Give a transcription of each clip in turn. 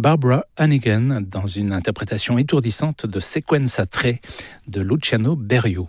Barbara Hannigan dans une interprétation étourdissante de Sequenza 3 de Luciano Berio.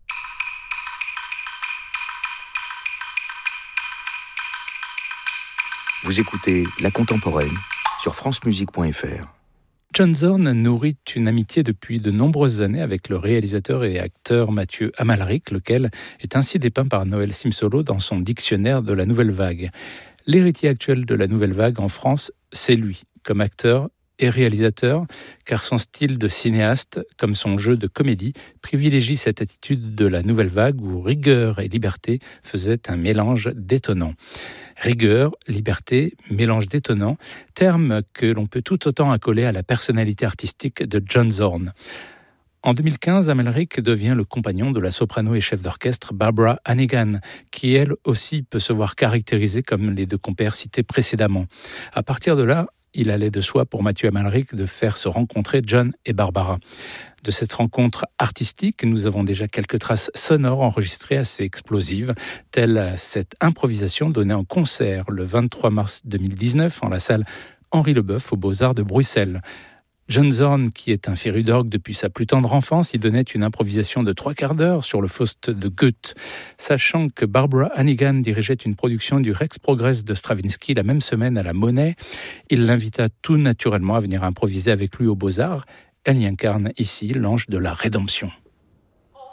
Vous écoutez La Contemporaine sur francemusique.fr. John Zorn nourrit une amitié depuis de nombreuses années avec le réalisateur et acteur Mathieu Amalric, lequel est ainsi dépeint par Noël Simsolo dans son dictionnaire de la Nouvelle Vague. L'héritier actuel de la Nouvelle Vague en France, c'est lui, comme acteur et réalisateur, car son style de cinéaste, comme son jeu de comédie, privilégie cette attitude de la Nouvelle Vague où rigueur et liberté faisaient un mélange détonnant. Rigueur, liberté, mélange détonnant, termes que l'on peut tout autant accoler à la personnalité artistique de John Zorn. En 2015, Amalric devient le compagnon de la soprano et chef d'orchestre Barbara Hannigan, qui elle aussi peut se voir caractérisée comme les deux compères cités précédemment. À partir de là, il allait de soi pour Mathieu Amalric de faire se rencontrer John et Barbara. De cette rencontre artistique, nous avons déjà quelques traces sonores enregistrées assez explosives, telle cette improvisation donnée en concert le 23 mars 2019 en la salle Henri Leboeuf aux Beaux-Arts de Bruxelles. John Zorn, qui est un féru d'orgue depuis sa plus tendre enfance, y donnait une improvisation de 3/4 d'heure sur le Faust de Goethe. Sachant que Barbara Hannigan dirigeait une production du Rex Progress de Stravinsky la même semaine à la Monnaie, il l'invita tout naturellement à venir improviser avec lui aux Beaux-Arts. Elle y incarne ici l'ange de la rédemption.